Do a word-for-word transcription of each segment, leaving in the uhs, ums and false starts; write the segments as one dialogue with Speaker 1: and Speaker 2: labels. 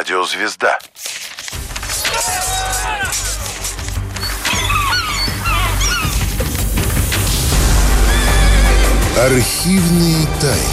Speaker 1: Радиозвезда. Архивные тайны.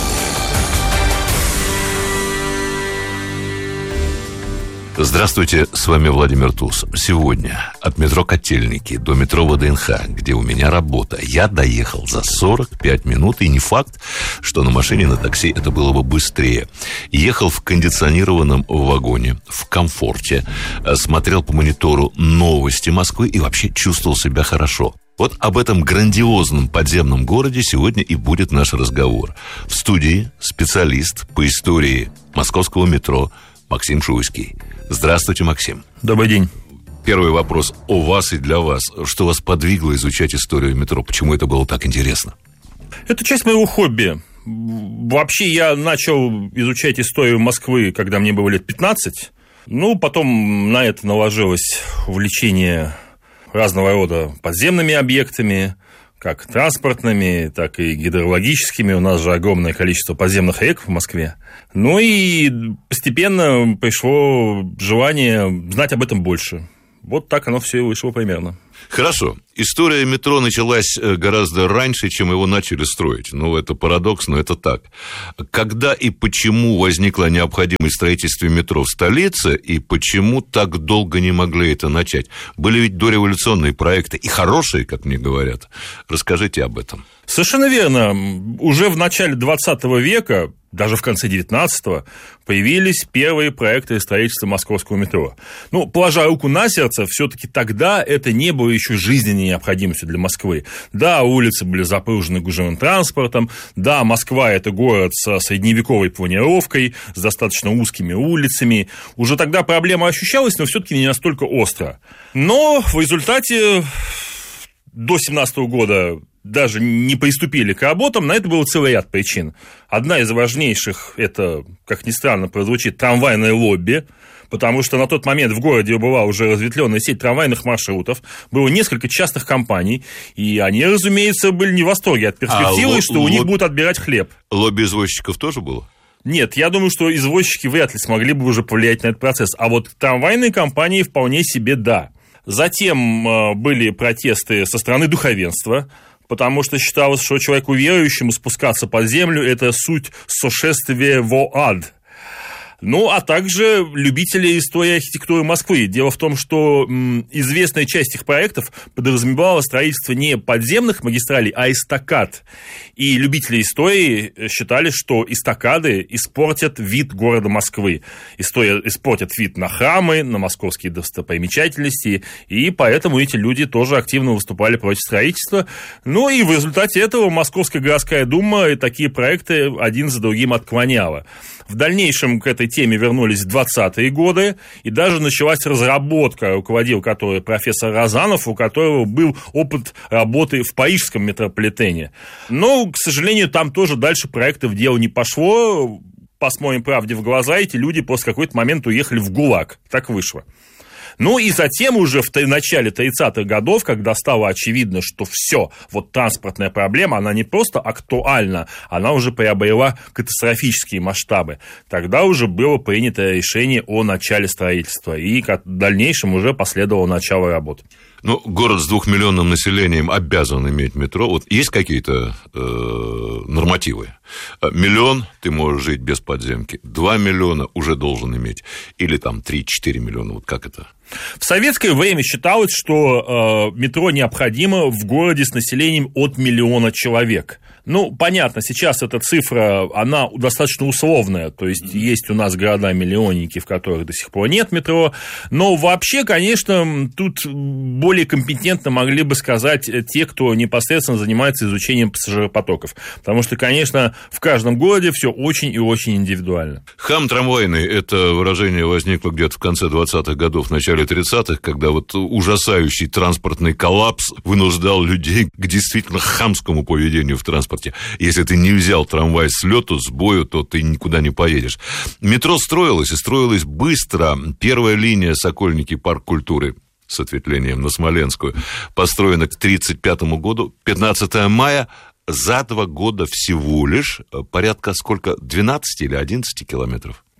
Speaker 2: Здравствуйте, с вами Владимир Туз. Сегодня от метро Котельники до метро ВДНХ, где у меня работа, я доехал за сорок пять минут, и не факт, что на машине, на такси это было бы быстрее. Ехал в кондиционированном вагоне, в комфорте, смотрел по монитору новости Москвы и вообще чувствовал себя хорошо. Вот об этом грандиозном подземном городе сегодня и будет наш разговор. В студии специалист по истории московского метро Максим Шуйский. Здравствуйте, Максим.
Speaker 3: Добрый день.
Speaker 2: Первый вопрос о вас и для вас. Что вас подвигло изучать историю метро? Почему это было так интересно?
Speaker 3: Это часть моего хобби. Вообще, я начал изучать историю Москвы, когда мне было лет пятнадцать. Ну, потом на это наложилось увлечение разного рода подземными объектами, как транспортными, так и гидрологическими. У нас же огромное количество подземных рек в Москве. Ну и постепенно пришло желание знать об этом больше. Вот так оно все и вышло примерно.
Speaker 2: Хорошо. История метро началась гораздо раньше, чем его начали строить. Ну, это парадокс, но это так. Когда и почему возникла необходимость в строительстве метро в столице, и почему так долго не могли это начать? Были ведь дореволюционные проекты, и хорошие, как мне говорят. Расскажите об этом.
Speaker 3: Совершенно верно. Уже в начале двадцатого века, даже в конце девятнадцатого, появились первые проекты строительства московского метро. Ну, положа руку на сердце, все-таки тогда это не было еще жизненной необходимостью для Москвы. Да, улицы были запружены гужевым транспортом, да, Москва – это город со средневековой планировкой, с достаточно узкими улицами. Уже тогда проблема ощущалась, но все-таки не настолько остро. Но в результате до семнадцатого года даже не приступили к работам, на это был целый ряд причин. Одна из важнейших – это, как ни странно прозвучит, трамвайное лобби, потому что на тот момент в городе была уже разветвленная сеть трамвайных маршрутов, было несколько частных компаний, и они, разумеется, были не в восторге от перспективы, а, что лоб... у них будут отбирать хлеб.
Speaker 2: Лобби извозчиков тоже было?
Speaker 3: Нет, я думаю, что извозчики вряд ли смогли бы уже повлиять на этот процесс, а вот трамвайные компании вполне себе да. Затем были протесты со стороны духовенства, потому что считалось, что человеку верующему спускаться под землю – это суть сошествия в ад. Ну, а также любители истории архитектуры Москвы. Дело в том, что м, известная часть их проектов подразумевала строительство не подземных магистралей, а эстакад. И любители истории считали, что эстакады испортят вид города Москвы. История испортит вид на храмы, на московские достопримечательности, и поэтому эти люди тоже активно выступали против строительства. Ну, и в результате этого Московская городская дума такие проекты один за другим отклоняла. В дальнейшем к этой теме вернулись в двадцатые годы, и даже началась разработка, руководил которой профессор Розанов, у которого был опыт работы в парижском метрополитене. Но, к сожалению, там тоже дальше проектов дело не пошло. Посмотрим правде в глаза, эти люди после какой-то момент уехали в ГУЛАГ. Так вышло. Ну и затем уже в начале тридцатых годов, когда стало очевидно, что все, вот транспортная проблема, она не просто актуальна, она уже приобрела катастрофические масштабы. Тогда уже было принято решение о начале строительства, и в дальнейшем уже последовало начало работы.
Speaker 2: Ну, город с двухмиллионным населением обязан иметь метро. Вот есть какие-то э, нормативы? Миллион ты можешь жить без подземки, два миллиона уже должен иметь, или там три-четыре миллиона, вот как это?
Speaker 3: В советское время считалось, что э, метро необходимо в городе с населением от миллиона человек. Ну, понятно, сейчас эта цифра, она достаточно условная, то есть есть у нас города-миллионники, в которых до сих пор нет метро, но вообще, конечно, тут более компетентно могли бы сказать те, кто непосредственно занимается изучением пассажиропотоков, потому что, конечно, в каждом городе все очень и очень индивидуально.
Speaker 2: Хам трамвайный, это выражение возникло где-то в конце двадцатых годов, в начале тридцатых, когда вот ужасающий транспортный коллапс вынуждал людей к действительно хамскому поведению в транспорте. Если ты не взял трамвай с лету, с бою, то ты никуда не поедешь. Метро строилось, и строилось быстро. Первая линия Сокольники, парк культуры с ответвлением на Смоленскую построена к тридцать пятому году, пятнадцатого мая. За два года всего лишь порядка сколько, двенадцать или одиннадцать километров?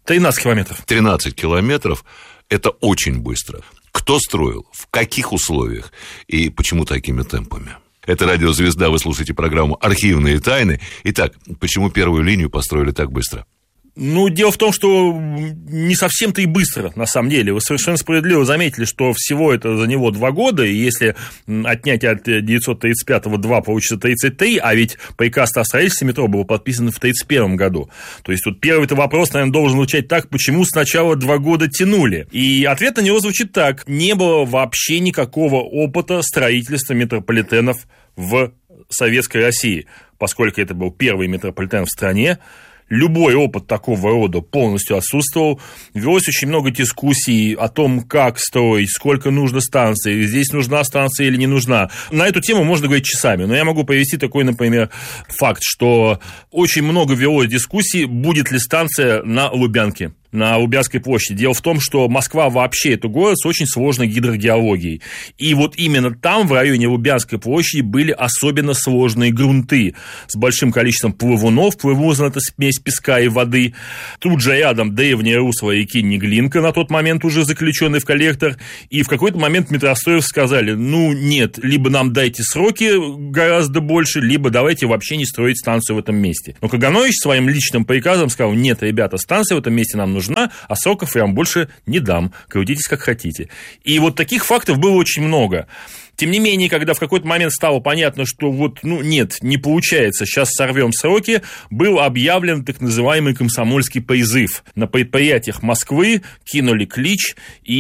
Speaker 3: тринадцать километров.
Speaker 2: тринадцать километров – это очень быстро. Кто строил, в каких условиях и почему такими темпами? Это «Радио Звезда», вы слушаете программу «Архивные тайны». Итак, почему первую линию построили так быстро?
Speaker 3: Ну, дело в том, что не совсем-то и быстро, на самом деле. Вы совершенно справедливо заметили, что всего это за него два года, и если отнять от девятьсот тридцать пятого два, получится тридцать три, а ведь приказ о строительстве метро был подписан в тридцать первом году. То есть, тут первый-то вопрос, наверное, должен звучать так, почему сначала два года тянули? И ответ на него звучит так. Не было вообще никакого опыта строительства метрополитенов в Советской России, поскольку это был первый метрополитен в стране. Любой опыт такого рода полностью отсутствовал. Велось очень много дискуссий о том, как строить, сколько нужно станций, здесь нужна станция или не нужна. На эту тему можно говорить часами, но я могу привести такой, например, факт, что очень много велось дискуссий, будет ли станция на Лубянке, на Лубянской площади. Дело в том, что Москва вообще это город с очень сложной гидрогеологией. И вот именно там, в районе Лубянской площади, были особенно сложные грунты с большим количеством плавунов. Плывузна – это смесь песка и воды. Тут же рядом древнее русло реки Неглинка, на тот момент уже заключенный в коллектор. И в какой-то момент метростроев сказали, ну нет, либо нам дайте сроки гораздо больше, либо давайте вообще не строить станцию в этом месте. Но Каганович своим личным приказом сказал, нет, ребята, станция в этом месте нам нужна. нужна, а сроков я вам больше не дам. Крутитесь как хотите. И вот таких фактов было очень много. Тем не менее, когда в какой-то момент стало понятно, что вот, ну, нет, не получается, сейчас сорвем сроки, был объявлен так называемый комсомольский призыв. На предприятиях Москвы кинули клич,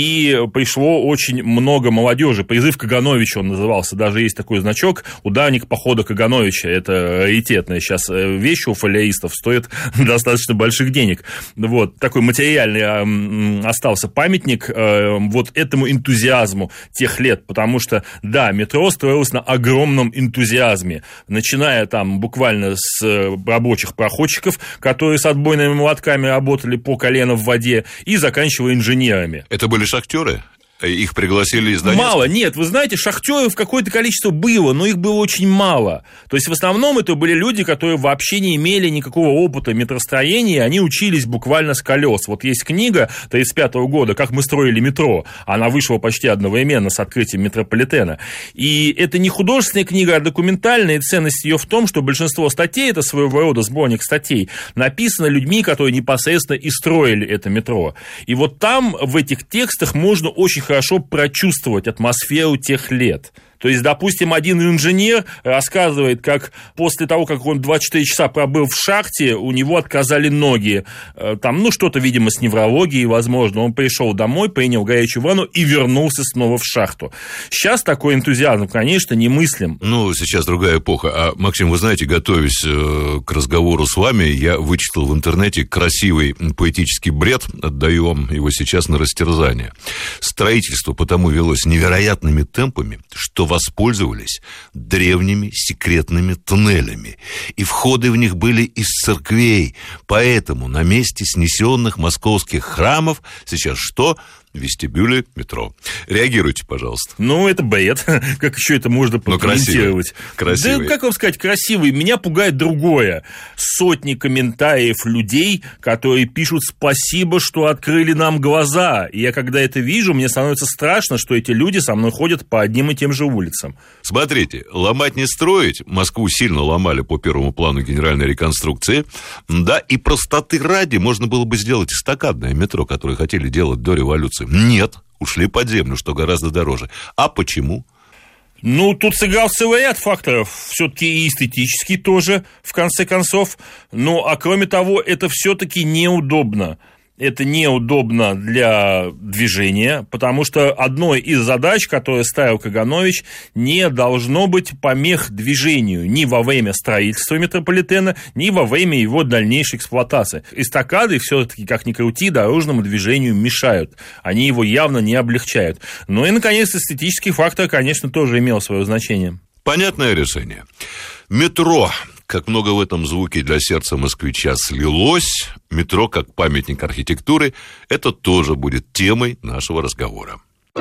Speaker 3: и пришло очень много молодежи. Призыв Кагановича он назывался, даже есть такой значок, ударник похода Кагановича. Это раритетная сейчас вещь у фолиаристов, стоит достаточно больших денег. Вот, такой материальный остался памятник вот этому энтузиазму тех лет, потому что да, метро строилось на огромном энтузиазме, начиная там буквально с рабочих проходчиков, которые с отбойными молотками работали по колено в воде, и заканчивая инженерами.
Speaker 2: Это были шахтеры? Их пригласили из Донецка?
Speaker 3: Мало, нет, вы знаете, шахтеров какое-то количество было, но их было очень мало. То есть, в основном, это были люди, которые вообще не имели никакого опыта метростроения, они учились буквально с колес. Вот есть книга тридцать пятого года «Как мы строили метро», она вышла почти одновременно с открытием метрополитена. И это не художественная книга, а документальная, и ценность ее в том, что большинство статей, это своего рода сборник статей, написано людьми, которые непосредственно и строили это метро. И вот там, в этих текстах, можно очень хорошо прочувствовать атмосферу тех лет. То есть, допустим, один инженер рассказывает, как после того, как он двадцать четыре часа пробыл в шахте, у него отказали ноги. Там, ну, что-то, видимо, с неврологией, возможно. Он пришел домой, принял горячую ванну и вернулся снова в шахту. Сейчас такой энтузиазм, конечно, немыслим.
Speaker 2: Ну, сейчас другая эпоха. А, Максим, вы знаете, готовясь к разговору с вами, я вычитал в интернете красивый поэтический бред, отдаю вам его сейчас на растерзание. Строительство потому велось невероятными темпами, что воспользовались древними секретными туннелями, и входы в них были из церквей. Поэтому на месте снесенных московских храмов сейчас что? Вестибюли метро. Реагируйте, пожалуйста.
Speaker 3: Ну, это бред. Как еще это можно прокомментировать?
Speaker 2: Красивый.
Speaker 3: Да, как вам сказать, красивый. Меня пугает другое. Сотни комментариев людей, которые пишут «спасибо, что открыли нам глаза». И я, когда это вижу, мне становится страшно, что эти люди со мной ходят по одним и тем же улицам.
Speaker 2: Смотрите, ломать не строить. Москву сильно ломали по первому плану генеральной реконструкции. Да, и простоты ради можно было бы сделать эстакадное метро, которое хотели делать до революции. Нет, ушли под землю, что гораздо дороже. А почему?
Speaker 3: Ну, тут сыграл целый ряд факторов. Все-таки и эстетический тоже, в конце концов. Ну, а кроме того, это все-таки неудобно. Это неудобно для движения, потому что одной из задач, которую ставил Каганович, не должно быть помех движению ни во время строительства метрополитена, ни во время его дальнейшей эксплуатации. Эстакады все-таки, как ни крути, дорожному движению мешают. Они его явно не облегчают. Ну и, наконец, эстетический фактор, конечно, тоже имел свое значение.
Speaker 2: Понятное решение. Метро. Как много в этом звуке для сердца москвича слилось, метро как памятник архитектуры, это тоже будет темой нашего разговора.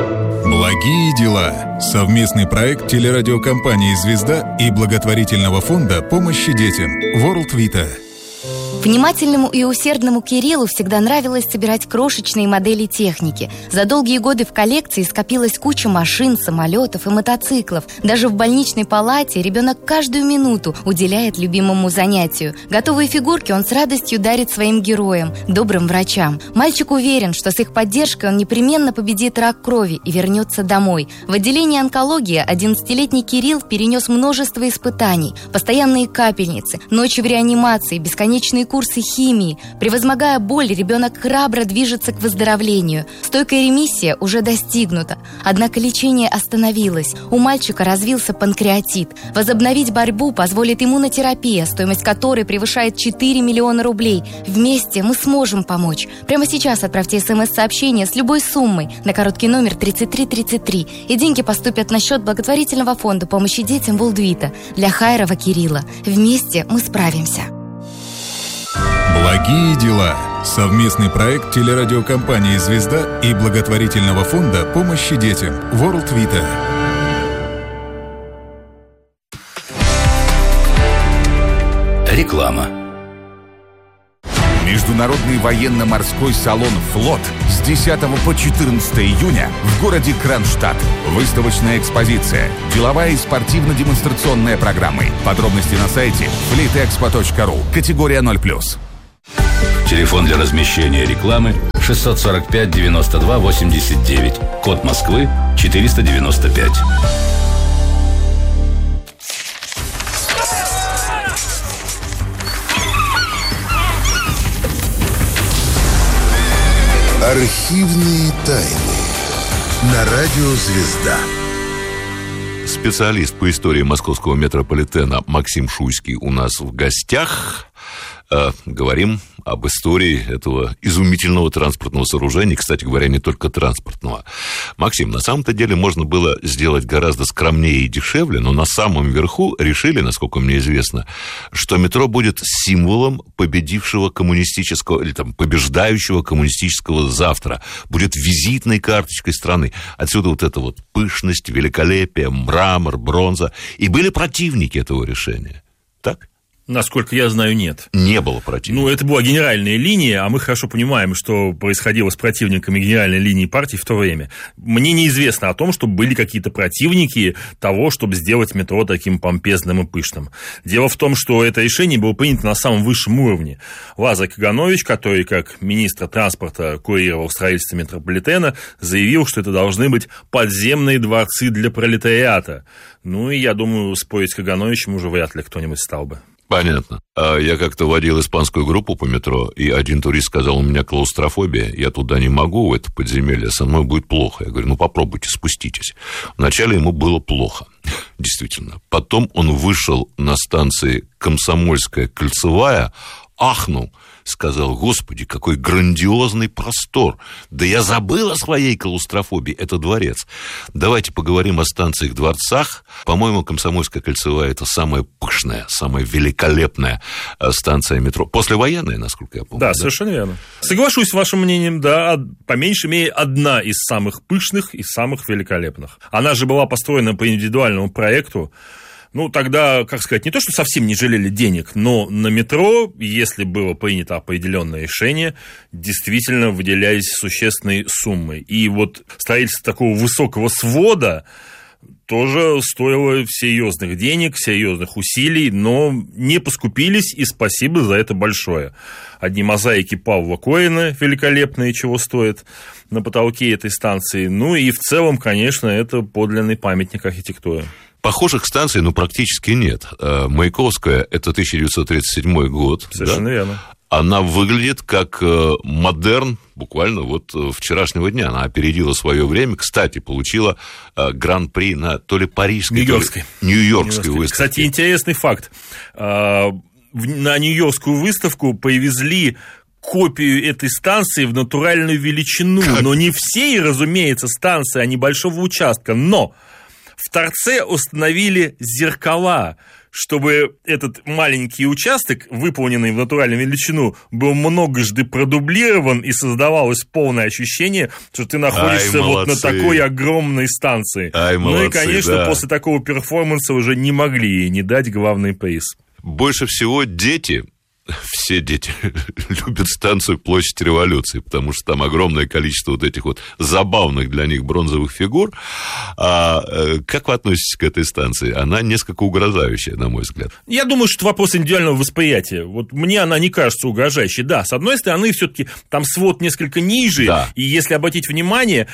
Speaker 1: Благие дела. Совместный проект телерадиокомпании «Звезда» и благотворительного фонда помощи детям World Vita.
Speaker 4: Внимательному и усердному Кириллу всегда нравилось собирать крошечные модели техники. За долгие годы в коллекции скопилась куча машин, самолетов и мотоциклов. Даже в больничной палате ребенок каждую минуту уделяет любимому занятию. Готовые фигурки он с радостью дарит своим героям, добрым врачам. Мальчик уверен, что с их поддержкой он непременно победит рак крови и вернется домой. В отделении онкологии одиннадцатилетний Кирилл перенес множество испытаний. Постоянные капельницы, ночи в реанимации, бесконечные курсы химии. Превозмогая боль, ребенок храбро движется к выздоровлению. Стойкая ремиссия уже достигнута. Однако лечение остановилось. У мальчика развился панкреатит. Возобновить борьбу позволит иммунотерапия, стоимость которой превышает четыре миллиона рублей. Вместе мы сможем помочь. Прямо сейчас отправьте смс-сообщение с любой суммой на короткий номер тридцать три тридцать три, и деньги поступят на счет благотворительного фонда помощи детям Волдвита для Хайрова Кирилла. Вместе мы справимся.
Speaker 1: Благие дела. Совместный проект телерадиокомпании «Звезда» и благотворительного фонда помощи детям World Vita.
Speaker 5: Реклама.
Speaker 6: Международный военно-морской салон «Флот» с десятого по четырнадцатое июня в городе Кронштадт. Выставочная экспозиция, деловая и спортивно-демонстрационная программы. Подробности на сайте флитэкспо точка ру. Категория ноль плюс.
Speaker 5: Телефон для размещения рекламы шестьсот сорок пять девяносто два восемьдесят девять. Код Москвы четыреста девяносто пять.
Speaker 7: Архивные тайны на радио «Звезда».
Speaker 2: Специалист по истории московского метрополитена Максим Шуйский у нас в гостях. Э, говорим об истории этого изумительного транспортного сооружения, кстати говоря, не только транспортного. Максим, на самом-то деле можно было сделать гораздо скромнее и дешевле, но на самом верху решили, насколько мне известно, что метро будет символом победившего коммунистического, или там побеждающего коммунистического завтра, будет визитной карточкой страны. Отсюда вот эта вот пышность, великолепие, мрамор, бронза. И были противники этого решения. Так?
Speaker 3: Насколько я знаю, нет.
Speaker 2: Не было противников.
Speaker 3: Ну, это была генеральная линия, а мы хорошо понимаем, что происходило с противниками генеральной линии партии в то время. Мне неизвестно о том, что были какие-то противники того, чтобы сделать метро таким помпезным и пышным. Дело в том, что это решение было принято на самом высшем уровне. Лазарь Каганович, который как министр транспорта курировал строительство метрополитена, заявил, что это должны быть подземные дворцы для пролетариата. Ну, и я думаю, спорить с Кагановичем уже вряд ли кто-нибудь стал бы.
Speaker 2: Понятно. Я как-то водил испанскую группу по метро, и один турист сказал: у меня клаустрофобия, я туда не могу, в это подземелье, со мной будет плохо. Я говорю: ну попробуйте, спуститесь. Вначале ему было плохо, действительно. Потом он вышел на станции Комсомольская, Кольцевая, ахнул, сказал: господи, какой грандиозный простор. Да я забыл о своей клаустрофобии, это дворец. Давайте поговорим о станциях-дворцах. По-моему, Комсомольская, Кольцевая — это самая пышная, самая великолепная станция метро. Послевоенная, насколько я помню.
Speaker 3: Да,
Speaker 2: да?
Speaker 3: Совершенно верно. Соглашусь с вашим мнением, да, по меньшей мере, одна из самых пышных и самых великолепных. Она же была построена по индивидуальному проекту. Ну, тогда, как сказать, не то, что совсем не жалели денег, но на метро, если было принято определенное решение, действительно выделялись существенные суммы. И вот строительство такого высокого свода тоже стоило серьезных денег, серьезных усилий, но не поскупились, и спасибо за это большое. Одни мозаики Павла Корина великолепные, чего стоят на потолке этой станции. Ну и в целом, конечно, это подлинный памятник архитектуры.
Speaker 2: Похожих станций, ну, практически нет. Маяковская – это тысяча девятьсот тридцать седьмой год.
Speaker 3: Совершенно да? верно.
Speaker 2: Она выглядит как модерн буквально вот вчерашнего дня. Она опередила свое время. Кстати, получила гран-при на то ли парижской,
Speaker 3: Нью-Йоркской.
Speaker 2: То ли Нью-Йоркской выставке.
Speaker 3: Кстати, интересный факт. На Нью-Йоркскую выставку привезли копию этой станции в натуральную величину. Как? Но не всей, разумеется, станции, а небольшого участка. Но в торце установили зеркала, чтобы этот маленький участок, выполненный в натуральную величину, был многожды продублирован, и создавалось полное ощущение, что ты находишься Ай, вот на такой огромной станции.
Speaker 2: Ай, молодцы,
Speaker 3: ну и, конечно,
Speaker 2: да.
Speaker 3: после такого перформанса уже не могли ей не дать главный приз.
Speaker 2: Больше всего дети все дети любят станцию Площадь Революции, потому что там огромное количество вот этих вот забавных для них бронзовых фигур. А как вы относитесь к этой станции? Она несколько угрожающая, на мой взгляд.
Speaker 3: Я думаю, что это вопрос индивидуального восприятия. Вот мне она не кажется угрожающей. Да, с одной стороны, все-таки там свод несколько ниже, да. И если обратить внимание,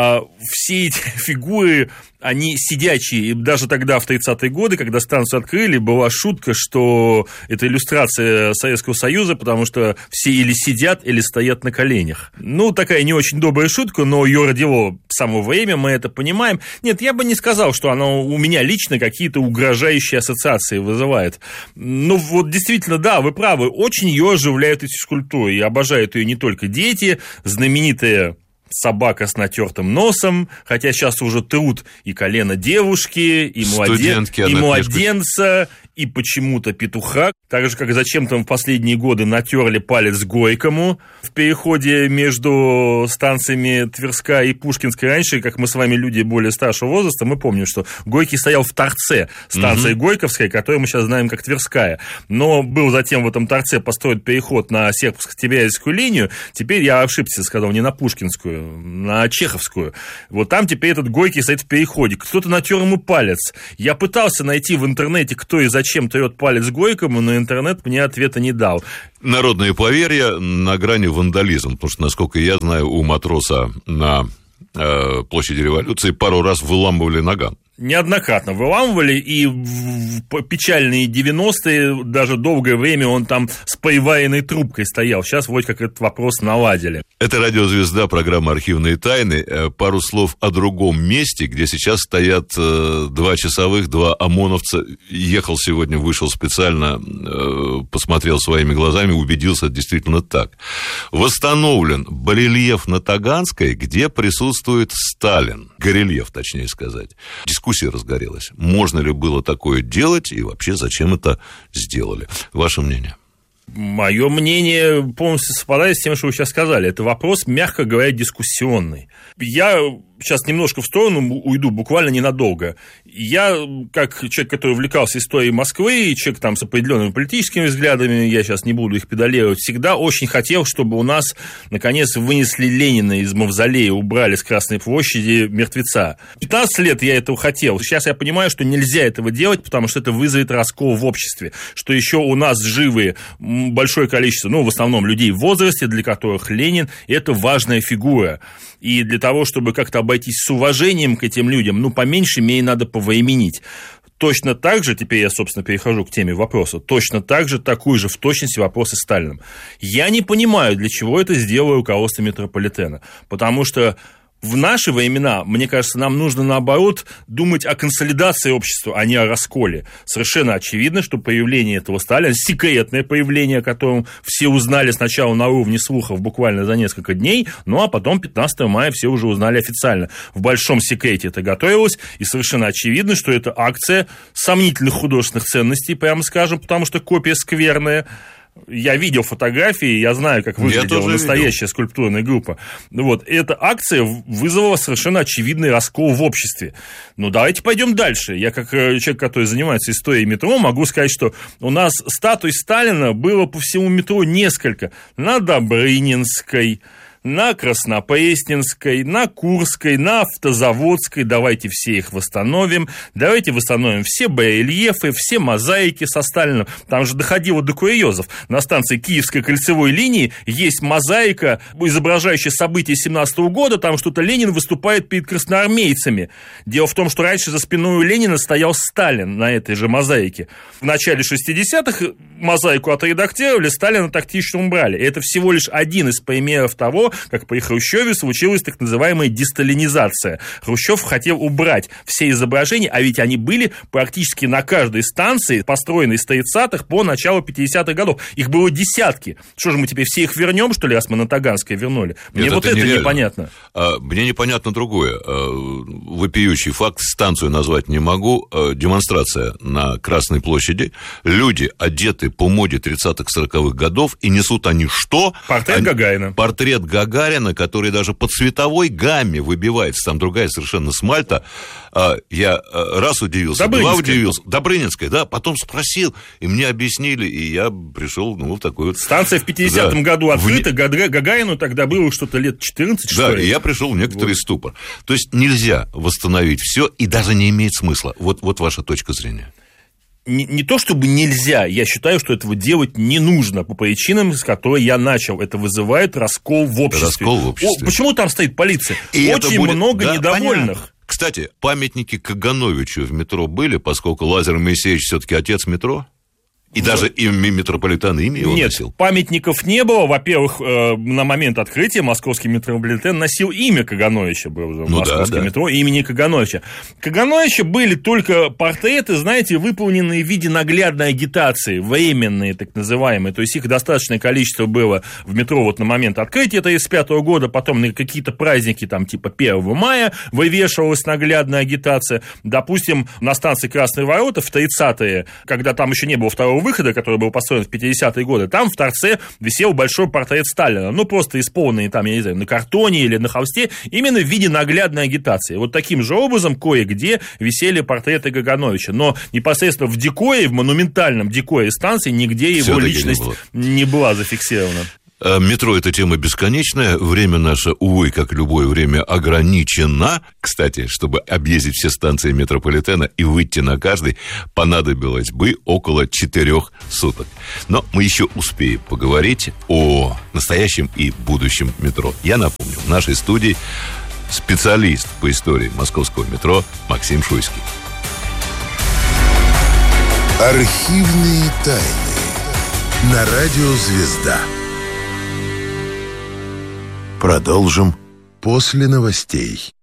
Speaker 3: все эти фигуры, они сидячие. И даже тогда, в тридцатые годы, когда станцию открыли, была шутка, что это иллюстрация Советского Союза, потому что все или сидят, или стоят на коленях. Ну, такая не очень добрая шутка, но ее родило само время, мы это понимаем. Нет, я бы не сказал, что она у меня лично какие-то угрожающие ассоциации вызывает. Ну, вот действительно, да, вы правы, очень ее оживляют эти скульптуры, и обожают ее не только дети, знаменитые... собака с натертым носом, хотя сейчас уже трут и колено девушки, и, младен... и младенца, и почему-то петуха. Так же, как зачем-то в последние годы натерли палец Горькому в переходе между станциями Тверская и Пушкинская. Раньше, как мы с вами люди более старшего возраста, мы помним, что Горький стоял в торце станции угу. Горьковская, которую мы сейчас знаем как Тверская. Но был затем в этом торце построен переход на Серпуховско-Тимирязевскую линию. Теперь я ошибся, сказал, не на Пушкинскую, на Чеховскую. Вот там теперь этот Горький стоит в переходе. Кто-то натер ему палец. Я пытался найти в интернете, кто и зачем трет палец Горькому, но интернет мне ответа не дал.
Speaker 2: Народные поверья на грани вандализма, потому что, насколько я знаю, у матроса на э, площади Революции пару раз выламывали наган.
Speaker 3: Неоднократно выламывали, и в печальные девяностые даже долгое время он там с приваренной трубкой стоял. Сейчас вроде как этот вопрос наладили.
Speaker 2: Это «Радиозвезда», программа «Архивные тайны». Пару слов о другом месте, где сейчас стоят два часовых, два ОМОНовца. Ехал сегодня, вышел специально, посмотрел своими глазами, убедился, это действительно так. Восстановлен барельеф на Таганской, где присутствует Сталин. Горельеф, точнее сказать. Дискуссия разгорелась. Можно ли было такое делать и вообще зачем это сделали? Ваше мнение?
Speaker 3: Мое мнение полностью совпадает с тем, что вы сейчас сказали. Это вопрос, мягко говоря, дискуссионный. Я сейчас немножко в сторону уйду, буквально ненадолго. Я, как человек, который увлекался историей Москвы, человек там с определенными политическими взглядами, я сейчас не буду их педалировать, всегда очень хотел, чтобы у нас, наконец, вынесли Ленина из мавзолея, убрали с Красной площади мертвеца. пятнадцать лет я этого хотел. Сейчас я понимаю, что нельзя этого делать, потому что это вызовет раскол в обществе. Что еще у нас живы большое количество, ну, в основном людей в возрасте, для которых Ленин – это важная фигура. И для того, чтобы как-то обойтись с уважением к этим людям, ну, по меньшей мере, надо повоименить. Точно так же, теперь я, собственно, перехожу к теме вопроса, точно так же, такую же в точности вопросы Сталиным. Я не понимаю, для чего это сделало руководство метрополитена, потому что в наши времена, мне кажется, нам нужно, наоборот, думать о консолидации общества, а не о расколе. Совершенно очевидно, что появление этого Сталина, секретное появление, о котором все узнали сначала на уровне слухов буквально за несколько дней, ну а потом пятнадцатого мая все уже узнали официально. В большом секрете это готовилось, и совершенно очевидно, что это акция сомнительных художественных ценностей, прямо скажем, потому что копия скверная. Я видел фотографии, я знаю, как выглядела настоящая видел. скульптурная группа. Вот, эта акция вызвала совершенно очевидный раскол в обществе. Ну, давайте пойдем дальше. Я, как человек, который занимается историей метро, могу сказать, что у нас статуй Сталина было по всему метро несколько. На Добрынинской, на Краснопресненской, на Курской, на Автозаводской. Давайте все их восстановим. Давайте восстановим все барельефы, все мозаики со Сталином. Там же доходило до курьезов. На станции Киевской кольцевой линии есть мозаика, изображающая события семнадцатого года. Там что-то Ленин выступает перед красноармейцами. Дело в том, что раньше за спиной у Ленина стоял Сталин на этой же мозаике. В начале шестидесятых мозаику отредактировали, Сталина тактично убрали. Это всего лишь один из примеров того, как при Хрущеве случилась так называемая десталинизация. Хрущев хотел убрать все изображения, а ведь они были практически на каждой станции, построенной с тридцатых по начало пятидесятых годов. Их было десятки. Что же, мы теперь все их вернем, что ли, раз мы на Таганское вернули? Мне Нет, вот это, это непонятно.
Speaker 2: А, мне непонятно другое. А, вопиющий факт, станцию назвать не могу. А, демонстрация на Красной площади. Люди одеты по моде тридцатых-сороковых годов, и несут они что?
Speaker 3: Портрет
Speaker 2: они...
Speaker 3: Гагарина.
Speaker 2: Портрет Гагарина. Гагарина, который даже по цветовой гамме выбивается, там другая совершенно Смальта. Я раз удивился, два удивился. Добрынинская, да, потом спросил, и мне объяснили, и я пришел, ну, в такой вот...
Speaker 3: Станция в пятидесятом да. году открыта, в... Гагарину тогда было что-то лет четырнадцать, что
Speaker 2: да,
Speaker 3: ли?
Speaker 2: Да, и я пришел в некоторый вот. ступор. То есть нельзя восстановить все, и даже не имеет смысла. Вот, вот ваша точка зрения.
Speaker 3: Не, не то чтобы нельзя, я считаю, что этого делать не нужно по причинам, с которой я начал. Это вызывает раскол в обществе.
Speaker 2: Раскол в обществе.
Speaker 3: О, почему там стоит полиция?
Speaker 2: И
Speaker 3: очень будет... много да, недовольных.
Speaker 2: Понятно. Кстати, памятники Кагановичу в метро были, поскольку Лазарь Моисеевич все-таки отец метро? И ну, даже имя метрополитена имя его
Speaker 3: нет,
Speaker 2: носил? Нет,
Speaker 3: памятников не было. Во-первых, э, на момент открытия московский метрополитен носил имя Кагановича. Был ну, московское да, да. метро имени Кагановича. Кагановича были только портреты, знаете, выполненные в виде наглядной агитации, временные так называемые. То есть их достаточное количество было в метро вот на момент открытия тридцать пятого года. Потом на какие-то праздники, там типа первого мая, вывешивалась наглядная агитация. Допустим, на станции Красные Ворота в тридцатые, когда там еще не было второго выхода, который был построен в пятидесятые годы, там в торце висел большой портрет Сталина, ну, просто исполненный там, я не знаю, на картоне или на холсте, именно в виде наглядной агитации. Вот таким же образом кое-где висели портреты Кагановича, но непосредственно в декоре, в монументальном декоре станции нигде его Все-таки личность не, было. не была зафиксирована.
Speaker 2: Метро – это тема бесконечная, время наше, увы, как любое время, ограничено. Кстати, чтобы объездить все станции метрополитена и выйти на каждый, понадобилось бы около четырех суток. Но мы еще успеем поговорить о настоящем и будущем метро. Я напомню, в нашей студии специалист по истории московского метро Максим Шуйский.
Speaker 7: Архивные тайны на радио «Звезда». Продолжим после новостей.